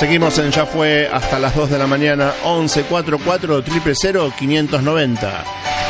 Seguimos en Ya Fue hasta las 2 de la mañana. 11 44 000 590.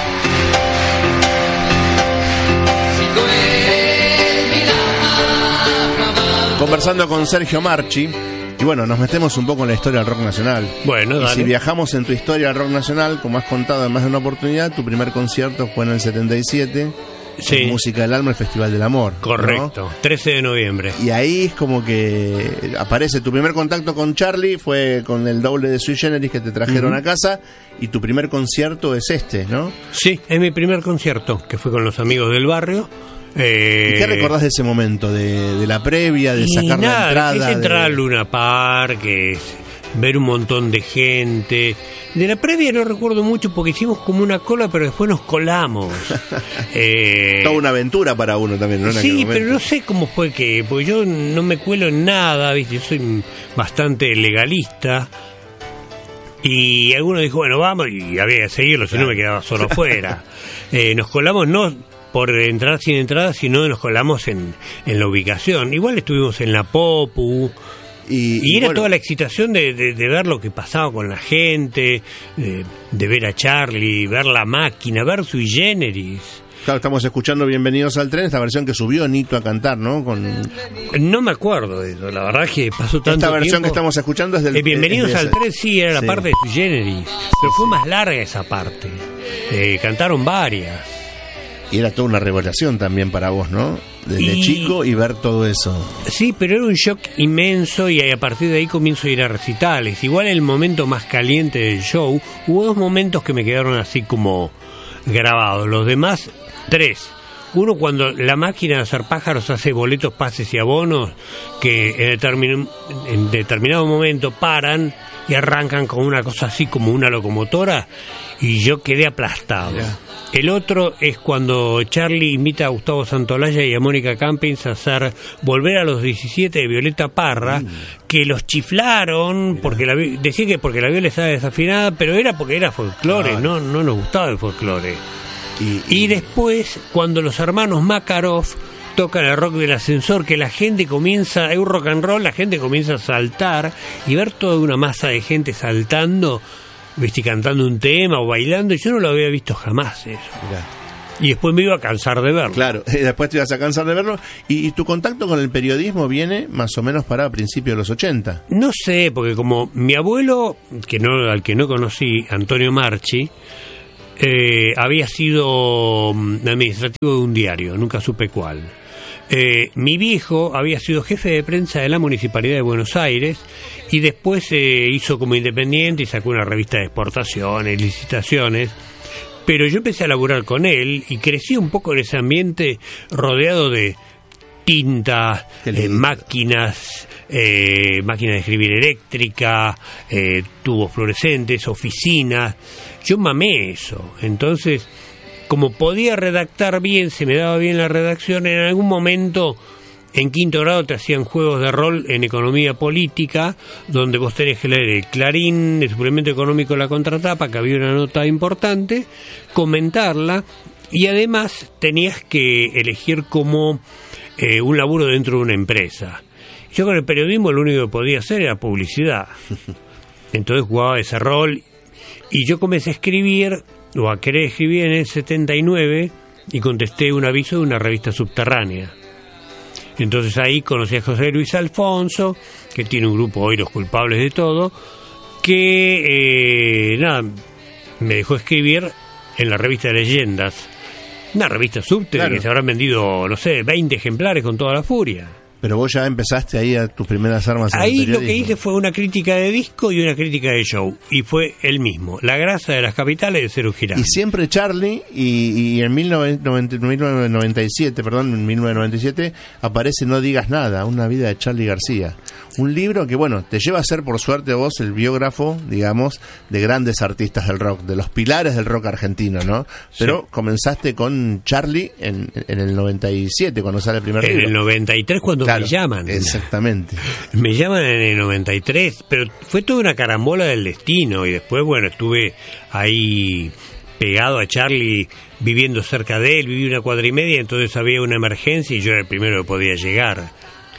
Conversando con Sergio Marchi. Y bueno, nos metemos un poco en la historia del rock nacional. Bueno, dale. Y si viajamos en tu historia del rock nacional, como has contado en más de una oportunidad, tu primer concierto fue en el 77. Sí. Música del Alma, el Festival del Amor. Correcto, ¿no? 13 de noviembre. Y ahí es como que aparece tu primer contacto con Charlie, fue con el doble de Sui Generis que te trajeron a casa, y tu primer concierto es este, ¿no? Sí, es mi primer concierto, que fue con los amigos del barrio. ¿Y qué recordás de ese momento? De la previa, de sacar la entrada. Es entrar al Luna Park, ver un montón de gente. De la previa no recuerdo mucho porque hicimos como una cola, pero después nos colamos. Toda una aventura para uno también, ¿no? Sí, pero no sé cómo fue porque yo no me cuelo en nada, ¿viste? Yo soy bastante legalista. Y alguno dijo, bueno, vamos, y había que seguirlo, si no me quedaba solo afuera. Nos colamos, no por entrar sin entrada, sino nos colamos en la ubicación. Igual estuvimos en la Popu. Y era bueno, toda la excitación de ver lo que pasaba con la gente, de ver a Charlie, ver la máquina, ver Sui Generis. Claro, estamos escuchando Bienvenidos al Tren, esta versión que subió Nito a cantar, ¿no? No me acuerdo de eso, la verdad que pasó tanto tiempo. Esta versión que estamos escuchando es del... Bienvenidos al Tren, sí, era la parte de Sui Generis, pero fue más larga esa parte. Cantaron varias. Y era toda una revelación también para vos, ¿no? Desde chico y ver todo eso. Sí, pero era un shock inmenso y a partir de ahí comienzo a ir a recitales. Igual el momento más caliente del show, hubo 2 momentos que me quedaron así como grabados. Los demás, 3. Uno, cuando la máquina de hacer pájaros hace boletos, pases y abonos, que en determinado momento paran y arrancan con una cosa así como una locomotora, y yo quedé aplastado. Yeah. El otro es cuando Charlie invita a Gustavo Santolaya y a Mónica Campins a hacer Volver a los 17 de Violeta Parra, que los chiflaron, porque decían que porque la viola estaba desafinada, pero era porque era folclore, no nos gustaba el folclore. Y después, cuando los hermanos Makarov tocan el rock del ascensor, que la gente comienza, es un rock and roll, la gente comienza a saltar, y ver toda una masa de gente saltando, viste, cantando un tema o bailando, yo no lo había visto jamás eso. Mirá. Y después me iba a cansar de verlo. Claro, y después te ibas a cansar de verlo. ¿Y tu contacto con el periodismo viene más o menos para principios de los 80? No sé, porque como mi abuelo, al que no conocí, Antonio Marchi, había sido administrativo de un diario, nunca supe cuál. Mi viejo había sido jefe de prensa de la Municipalidad de Buenos Aires y después se hizo como independiente y sacó una revista de exportaciones, licitaciones, pero yo empecé a laburar con él y crecí un poco en ese ambiente rodeado de tinta, máquinas de escribir eléctrica, tubos fluorescentes, oficinas. Yo mamé eso, entonces como podía redactar bien, se me daba bien la redacción, en algún momento en 5º grado te hacían juegos de rol en economía política, donde vos tenés que leer el Clarín, el suplemento económico, la contratapa, que había una nota importante, comentarla, y además tenías que elegir como un laburo dentro de una empresa. Yo con el periodismo lo único que podía hacer era publicidad. Entonces jugaba ese rol, y yo comencé a escribir, o a querer escribir en el 79, y contesté un aviso de una revista subterránea. Entonces ahí conocí a José Luis Alfonso, que tiene un grupo hoy, Los Culpables de Todo, que me dejó escribir en la revista de Leyendas, una revista subte, claro, que se habrán vendido, no sé, 20 ejemplares con toda la furia. Pero vos ya empezaste ahí a tus primeras armas. Ahí lo que hice fue una crítica de disco y una crítica de show. Y fue el mismo. La grasa de las capitales de Cero Girán. Y siempre Charlie, y en 1997 aparece No Digas Nada, una vida de Charlie García. Un libro que, bueno, te lleva a ser, por suerte, vos el biógrafo, digamos, de grandes artistas del rock, de los pilares del rock argentino, ¿no? Pero sí, comenzaste con Charlie en el 97, cuando sale el primer libro. En el 93, cuando me llaman. Exactamente. Me llaman en el 93, pero fue toda una carambola del destino. Y después, bueno, estuve ahí pegado a Charlie, viviendo cerca de él, viví 1,5 cuadras, entonces había una emergencia y yo era el primero que podía llegar.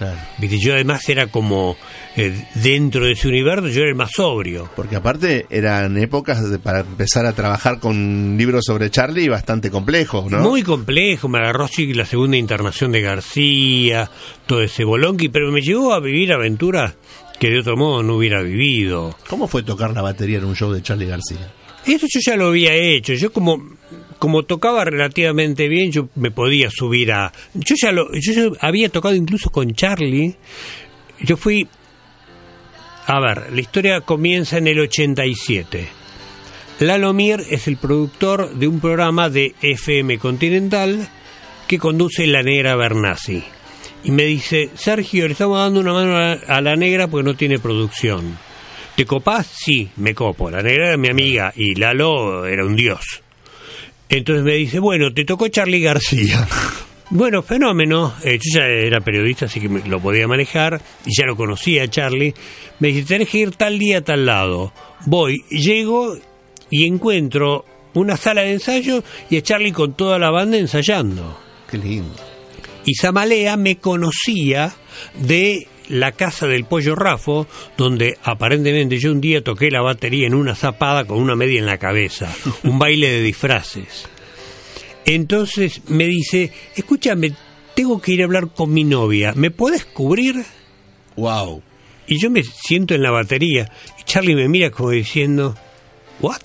Claro. ¿Viste? Yo además era como, dentro de ese universo, yo era el más sobrio. Porque aparte eran épocas para empezar a trabajar con libros sobre Charlie bastante complejos, ¿no? Muy complejo, me agarró sí la segunda internación de García, todo ese bolonqui, pero me llevó a vivir aventuras que de otro modo no hubiera vivido. ¿Cómo fue tocar la batería en un show de Charly García? Eso yo ya lo había hecho. Yo como tocaba relativamente bien, yo me podía subir a... Yo ya había tocado incluso con Charly. Yo fui... A ver, la historia comienza en el 87. Lalo Mir es el productor de un programa de FM Continental que conduce La Negra Bernasi. Y me dice, Sergio, le estamos dando una mano a La Negra porque no tiene producción. ¿Te copás? Sí, me copo. La Negra era mi amiga y Lalo era un dios. Entonces me dice, bueno, te tocó Charly García. Bueno, fenómeno. Yo ya era periodista, así que lo podía manejar y ya lo conocía a Charly. Me dice, tenés que ir tal día a tal lado. Voy, llego y encuentro una sala de ensayo y a Charly con toda la banda ensayando. Qué lindo. Y Zamalea me conocía de la casa del Pollo Rafo, donde aparentemente yo un día toqué la batería en una zapada con una media en la cabeza, un baile de disfraces. Entonces me dice, escúchame, tengo que ir a hablar con mi novia, ¿me podés cubrir? Wow. Y yo me siento en la batería y Charly me mira como diciendo, ¿what?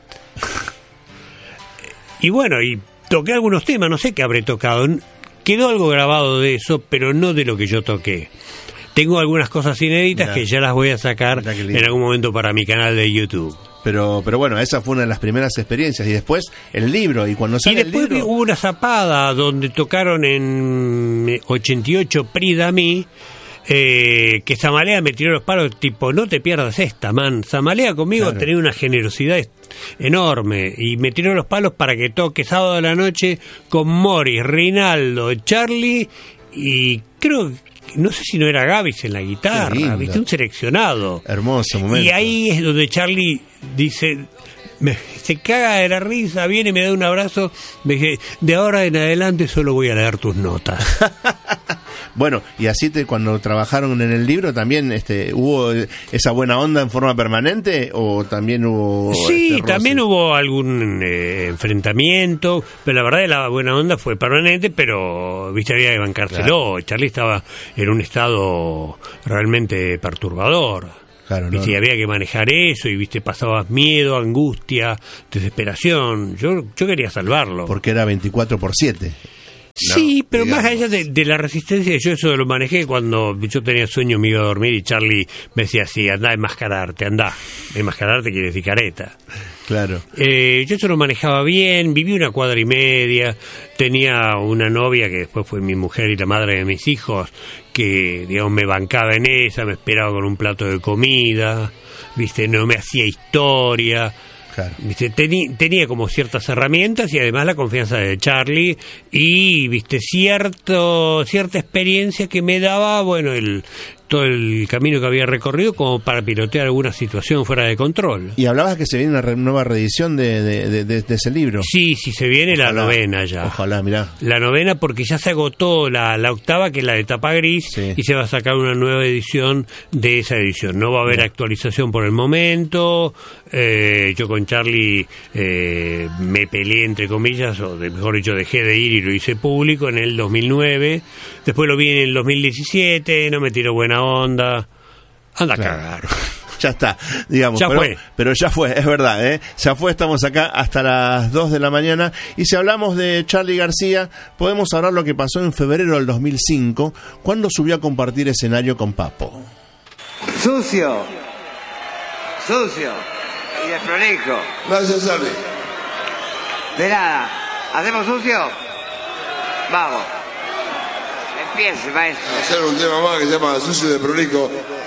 Y bueno, y toqué algunos temas, no sé qué habré tocado, quedó algo grabado de eso, pero no de lo que yo toqué. Tengo algunas cosas inéditas que ya las voy a sacar en algún momento para mi canal de YouTube. Pero bueno, esa fue una de las primeras experiencias. Y después el libro. Y cuando sale el libro... Y después hubo una zapada donde tocaron en 88 Prida mí, que Zamalea me tiró los palos, tipo, no te pierdas esta, man. Zamalea conmigo Claro. tenía una generosidad enorme. Y me tiró los palos para que toque sábado de la noche con Morris, Rinaldo, Charly y creo que... No sé si no era Gavis en la guitarra, ¿viste? Un seleccionado. Hermoso momento. Y ahí es donde Charly dice, se caga de la risa, viene y me da un abrazo, me dice, de ahora en adelante solo voy a leer tus notas. Bueno, y así cuando trabajaron en el libro también hubo esa buena onda en forma permanente o también hubo... Sí, también hubo algún enfrentamiento, pero la verdad la buena onda fue permanente, pero viste, había que bancárselo. Claro. Charly estaba en un estado realmente perturbador. Claro, ¿Viste? Y había que manejar eso y viste, pasabas miedo, angustia, desesperación. Yo quería salvarlo. Porque era 24/7. Sí, pero digamos, más allá de la resistencia, yo eso lo manejé cuando yo tenía sueño, me iba a dormir y Charly me decía así, andá a enmascararte, andá. Enmascararte quiere decir careta. Claro. Yo eso lo manejaba bien, viví 1,5 cuadras, tenía una novia que después fue mi mujer y la madre de mis hijos, que digamos me bancaba en esa, me esperaba con un plato de comida, viste, no me hacía historia. Claro. ¿Viste? Tenía como ciertas herramientas y además la confianza de Charly y viste cierta experiencia que me daba, bueno, todo el camino que había recorrido como para pilotear alguna situación fuera de control. Y hablabas que se viene una nueva reedición de ese libro. Sí, se viene. Ojalá, la 9ª ya. Ojalá, mirá. La 9ª porque ya se agotó la 8ª, que es la de tapa gris, sí. Y se va a sacar una nueva edición de esa edición. No va a haber actualización por el momento. Yo con Charly me peleé, entre comillas, o mejor dicho, dejé de ir y lo hice público en el 2009. Después lo vi en el 2017, no me tiró buena onda. Anda claro. A cagar. Ya está, digamos. Pero ya fue, es verdad, ¿eh? Ya fue, estamos acá hasta las 2 de la mañana. Y si hablamos de Charly García, podemos hablar lo que pasó en febrero del 2005, cuando subió a compartir escenario con Papo. Sucio y desprolijo. Gracias, Charly. De nada. ¿Hacemos sucio? Vamos. Empiece, maestro. Hacer un tema más que se llama Sucio y desprolijo.